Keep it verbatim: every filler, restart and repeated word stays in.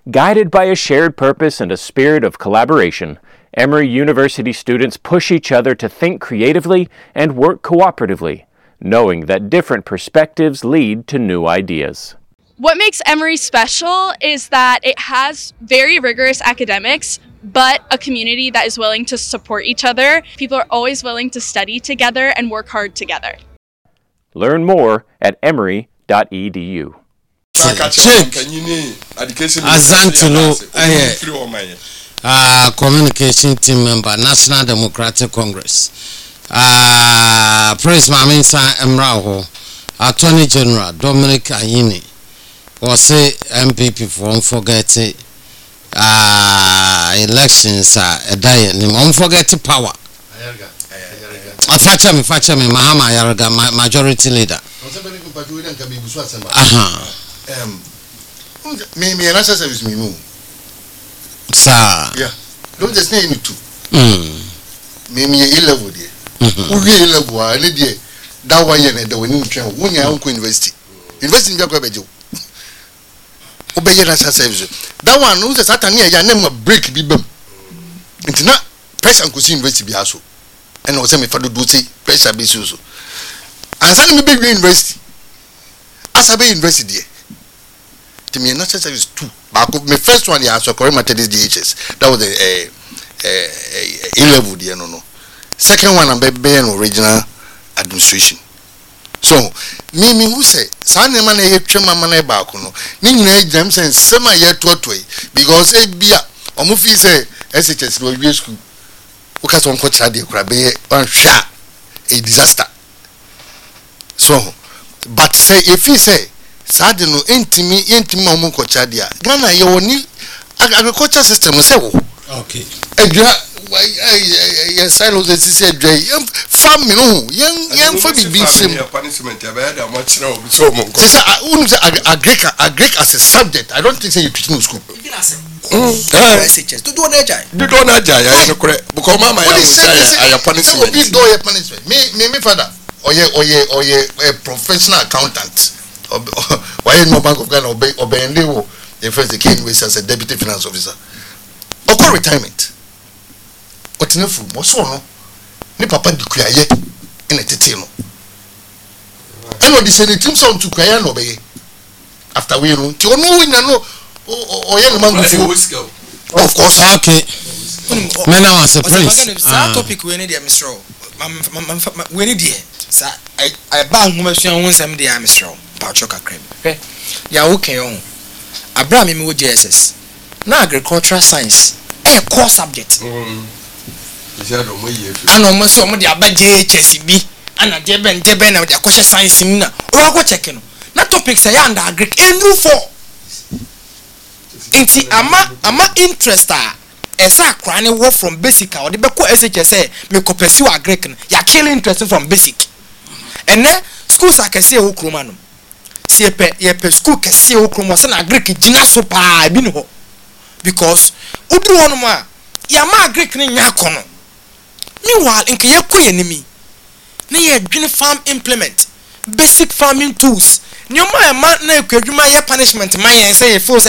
Guided by a shared purpose and a spirit of collaboration, Emory University students push each other to think creatively and work cooperatively, knowing that different perspectives lead to new ideas. What makes Emory special is that it has very rigorous academics, but a community that is willing to support each other. People are always willing to study together and work hard together. Learn more at emory dot e d u. Azantulu, uh, communication team member, National Democratic Congress. Uh, Prince Maminsa Emraho, Attorney General Dominic Ayini, or say M P P for unforgetting uh, elections are a dying, unforgetting power. I fetch me, fetch me, Mahama Yaraga, majority leader. Uh-huh. Um, me, me, and I service me, move. Sir, yeah, don't just name it too. Hmm. Me, me, a level there. Who really level, I need ye. That one year, the winning train, one year, Uncle University. Invest in your Gabajo. Obey your service. That one knows the Satania, your name of break bibum. It's not press and cuisine university be also. And also, me for the duty, pressure be so. And send me big university. As I be university. To me, not service two. But my first one, yeah, so correct Methodist D H S. That was a a a level, dear no no. Second one, I'm be original administration. So, me me who say, San man a chema man a back no. Ning na James and sema year to way because a beer or mufi say S H S will be school. Because one coach had a crabbe one shot a disaster. So, but say if he say Sadi no intimi intimi omo kochadia Ghana ye woni agriculture system say wo okay edwa ye silos say edwa farm no yen yen for be sim punishment ya be da mo kire obi so mo nko say unu say agric agric as a subject. I don't think say you teach in school even as S H S do do na jai do do na jai ya no kure because mama ya say ya punishment obi do ya punishment me me me father oye oye oye a professional accountant. Why no Bank of Ghana obey obey lewo the first the king was as a deputy finance officer or retirement otinefu mo so no ni papa di kuaye in a tete no and what the senate team so to kuaye no be after we no ti ono win no o ye no man go of course okay me now as a prince ah topic we need the Mister we need the sa I I ba nhomasuan won sam the Mister Pachoka cream. Okay. Ya okay on. Abraham me wo J S S. Na agricultural science a core subject. Mm. Is do mo ye. Ana mo so mo de aba J H S bi. Ana de ben de ben na de akoshe science mu na. O wa go check no. Na topics ya under agric enu for. Inti ama ama interest a esa akra ne wo from basic a o de be ko S H S e me ko pursue agric no. Ya kill interest from basic. And then schools are kese ho kroma no. Si epe yepe school kese ho kromo se na agric gina so pa bi no because odu hono ma ya ma agric ne nya kono meanwhile nke ye ko yenimi na ye dwene farm implement basic farming tools nyoma e ma na ekwadwuma ye punishment man ye say ye feel say